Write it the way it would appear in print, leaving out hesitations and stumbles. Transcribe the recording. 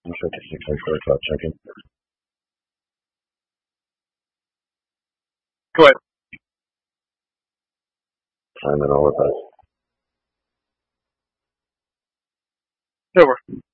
256 on short top, check in. Go ahead. Time and all of us. Over.